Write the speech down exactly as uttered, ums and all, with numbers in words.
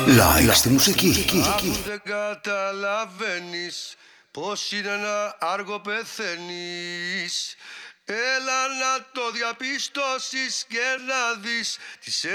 Like στη μουσική. Αφού δεν καταλαβαίνεις πως είναι να άργο πεθαίνεις, έλα να το διαπιστώσεις και να δεις τις